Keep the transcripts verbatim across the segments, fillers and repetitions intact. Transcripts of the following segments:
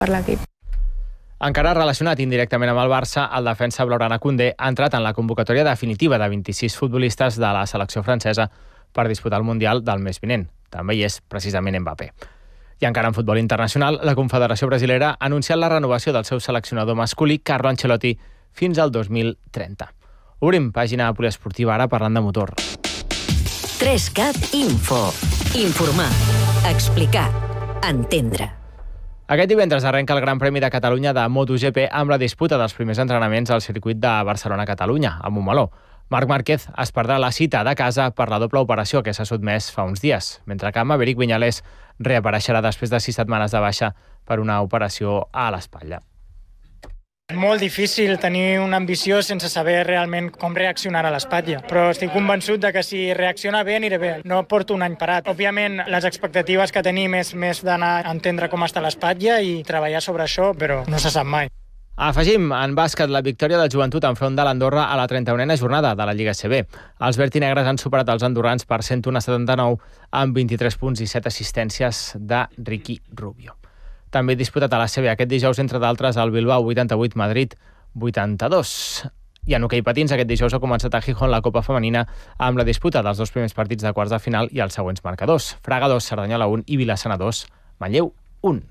per l'equip. Encara relacionat indirectament amb el Barça, el defensa Blaugrana Koundé ha entrat en la convocatòria definitiva de vint-i-sis futbolistes de la selecció francesa per disputar el Mundial del mes vinent. També hi és precisament Mbappé. I encara en futbol internacional, la Confederació Brasilera ha anunciat la renovació del seu seleccionador masculí, Carlo Ancelotti, fins al dos mil trenta. Obrim pàgina poliesportiva ara parlant de motor. tres-Cat Info. Informar, explicar, entendre. Aquest divendres arrenca el Gran Premi de Catalunya de MotoGP amb la disputa dels primers entrenaments al circuit de Barcelona-Catalunya, a Montmeló. Marc Márquez es perdrà la cita de casa per la doble operació que s'ha sotmès fa uns dies, mentre que Maverick Viñales reapareixerà després de sis setmanes de baixa per una operació a l'espatlla. Molt difícil tenir una ambició sense saber realment com reaccionarà l'espatlla, però estic convençut de que si reacciona bé aniré bé. No porto un any parat. Òbviament, les expectatives que tenim és més d'anar a entendre com està l'espatlla i treballar sobre això, però no se sap mai. Afegim en bàsquet la victòria del Joventut enfront de l'Andorra a la trenta-unena jornada de la Lliga A C B. Els vertinegres han superat els andorrans per cent un a setanta-nou amb vint-i-tres punts i set assistències de Ricky Rubio. També disputat a la A C B aquest dijous, entre d'altres, el Bilbao vuitanta-vuit, Madrid vuitanta-dos. I en hoquei patins, aquest dijous ha començat a Gijón la Copa Femenina amb la disputa dels dos primers partits de quarts de final i els següents marcadors. Fraga dos, Cerdanyola un i Vilassana dos, Manlleu un.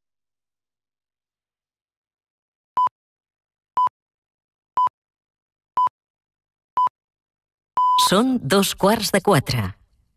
Són dos quarts de quatre.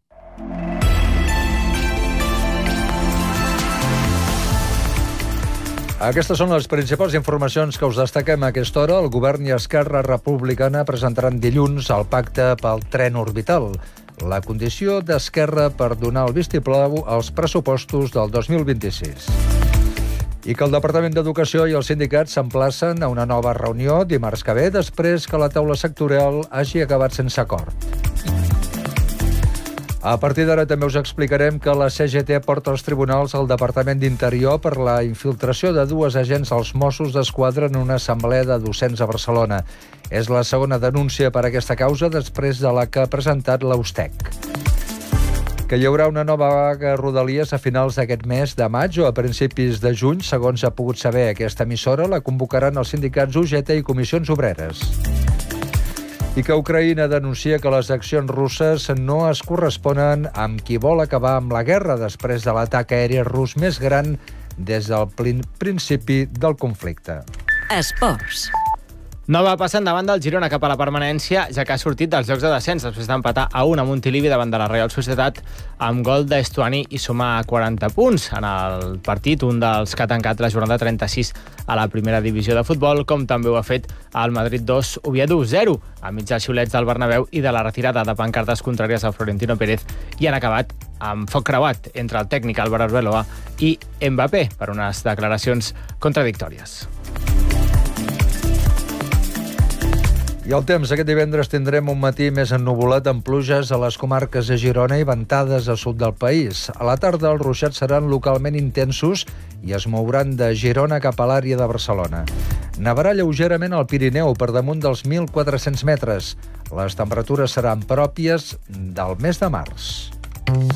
Aquestes són les principals informacions que us destaquem a aquesta hora. El govern i Esquerra Republicana presentaran dilluns el pacte pel tren orbital. La condició d'Esquerra per donar el vistiplau als pressupostos del dos mil vint-i-sis. I que el Departament d'Educació i els sindicats s'emplacen a una nova reunió dimarts que ve, després que la taula sectorial hagi acabat sense acord. A partir d'ara també us explicarem que la C G T porta als tribunals al Departament d'Interior per la infiltració de dues agents als Mossos d'Esquadra en una assemblea de docents a Barcelona. És la segona denúncia per aquesta causa després de la que ha presentat l'Austec. Que hi haurà una nova vaga a Rodalies a finals d'aquest mes de maig o a principis de juny, segons ha pogut saber aquesta emissora, la convocaran els sindicats U G T i Comissions Obreres. I que Ucraïna denuncia que les accions russes no es corresponen amb qui vol acabar amb la guerra després de l'atac aeri rus més gran des del principi del conflicte. Esports. Nova passa endavant del Girona cap a la permanència, ja que ha sortit dels llocs de descens després d'empatar a un a Montilivi davant de la Real Societat amb gol d'Estuani i sumar quaranta punts en el partit, un dels que ha tancat la jornada trenta-sis a la primera divisió de futbol, com també ho ha fet el Madrid dos, Oviedo zero, enmig dels xiulets del Bernabéu i de la retirada de pancartes contràries a Florentino Pérez, i han acabat amb foc creuat entre el tècnic Álvaro Arbeloa i Mbappé per unes declaracions contradictòries. I el temps, aquest divendres tindrem un matí més ennuvolat amb pluges a les comarques de Girona i ventades al sud del país. A la tarda els ruixats seran localment intensos i es mouran de Girona cap a l'àrea de Barcelona. Nevarà lleugerament al Pirineu per damunt dels mil quatre-cents metres. Les temperatures seran pròpies del mes de març.